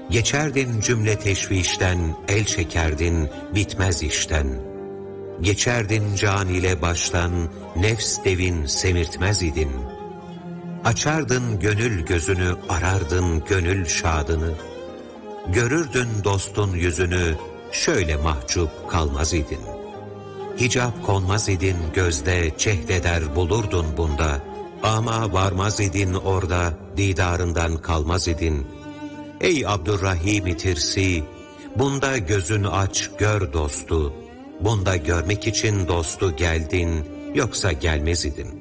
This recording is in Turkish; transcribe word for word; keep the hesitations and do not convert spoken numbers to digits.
Geçerdin cümle teşvişten, el çekerdin bitmez işten. Geçerdin can ile baştan, nefs devin semirtmez idin. Açardın gönül gözünü, arardın gönül şadını. Görürdün dostun yüzünü, şöyle mahcup kalmaz idin. Hicap konmaz idin gözde, cehdeder bulurdun bunda. Ama varmaz idin orada, didarından kalmaz idin. Ey Abdurrahim Tirsi, bunda gözün aç gör dostu. Bunda görmek için dostu geldin, yoksa gelmez idin.